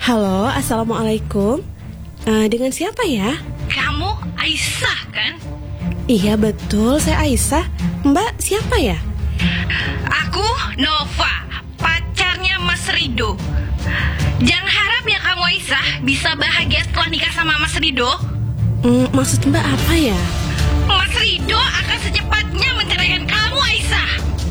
Halo, Assalamualaikum. Dengan siapa ya? Kamu Aisyah kan? Iya betul, saya Aisyah. Mbak siapa ya? Aku Nova, pacarnya Mas Rido. Jangan harap ya kamu Aisyah bisa bahagia setelah nikah sama Mas Rido. Maksud Mbak apa ya? Mas Rido akan secepatnya menceraikan kamu Aisyah.